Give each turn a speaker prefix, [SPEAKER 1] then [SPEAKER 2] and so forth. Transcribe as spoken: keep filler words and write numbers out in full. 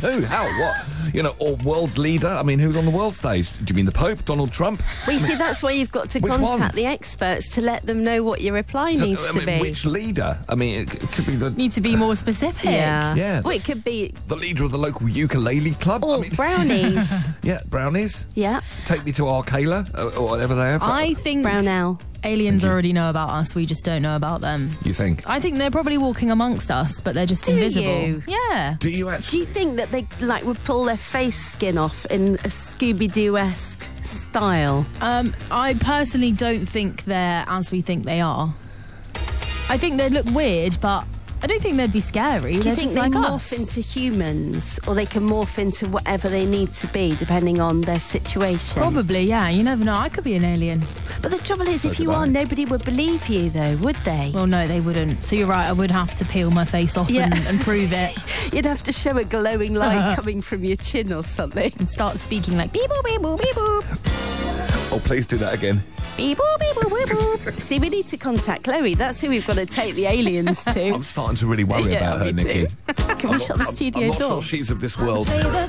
[SPEAKER 1] who? How? What? You know, or world leader? I mean, who's on the world stage? Do you mean the Pope, Donald Trump?
[SPEAKER 2] Well, you see, that's why you've got to
[SPEAKER 1] Which
[SPEAKER 2] contact
[SPEAKER 1] one?
[SPEAKER 2] the experts to let them know what your reply
[SPEAKER 1] So,
[SPEAKER 2] needs
[SPEAKER 1] I
[SPEAKER 2] to
[SPEAKER 1] mean,
[SPEAKER 2] be.
[SPEAKER 1] which leader? I mean, it, it could be the
[SPEAKER 3] Need to be more specific.
[SPEAKER 2] Yeah.
[SPEAKER 1] Yeah.
[SPEAKER 2] Well, it could be
[SPEAKER 1] the leader of the local ukulele club.
[SPEAKER 2] or
[SPEAKER 1] I mean,
[SPEAKER 2] brownies.
[SPEAKER 1] yeah, brownies.
[SPEAKER 2] Yeah,
[SPEAKER 1] Take me to Arcala or, or whatever they have.
[SPEAKER 3] I think
[SPEAKER 2] brown owl.
[SPEAKER 3] aliens already know about us. We just don't know about them.
[SPEAKER 1] You think?
[SPEAKER 3] I think they're probably walking amongst us, but they're just
[SPEAKER 2] Do
[SPEAKER 3] invisible.
[SPEAKER 2] you?
[SPEAKER 3] Yeah.
[SPEAKER 1] Do you
[SPEAKER 2] Do
[SPEAKER 1] actually?
[SPEAKER 2] you think that they like would pull their face skin off in a Scooby-Doo-esque style?
[SPEAKER 3] Um, I personally don't think they're as we think they are. I think they'd look weird, but I don't think they'd be scary.
[SPEAKER 2] Do
[SPEAKER 3] they're
[SPEAKER 2] you think
[SPEAKER 3] just
[SPEAKER 2] they
[SPEAKER 3] like
[SPEAKER 2] morph
[SPEAKER 3] us.
[SPEAKER 2] into humans, or they can morph into whatever they need to be, depending on their situation?
[SPEAKER 3] Probably, yeah. You never know. I could be an alien.
[SPEAKER 2] But the trouble is,
[SPEAKER 1] So
[SPEAKER 2] if
[SPEAKER 1] did
[SPEAKER 2] you
[SPEAKER 1] I.
[SPEAKER 2] are, nobody would believe you, though, would they?
[SPEAKER 3] Well, no, they wouldn't. So you're right. I would have to peel my face off
[SPEAKER 2] Yeah.
[SPEAKER 3] and, and prove it
[SPEAKER 2] You'd have to show a glowing line coming from your chin or something.
[SPEAKER 3] and start speaking like beep boop beep boop beep boop
[SPEAKER 1] Oh, please do that again.
[SPEAKER 3] beep boop beep boop beep boop.
[SPEAKER 2] See, we need to contact Chloe. That's who we've got to take the aliens to.
[SPEAKER 1] I'm starting to really worry
[SPEAKER 2] Yeah,
[SPEAKER 1] about her,
[SPEAKER 2] me too.
[SPEAKER 1] Nikki.
[SPEAKER 2] Can we shut the
[SPEAKER 1] I'm-
[SPEAKER 2] studio
[SPEAKER 1] I'm not
[SPEAKER 2] door?
[SPEAKER 1] sure she's of this world.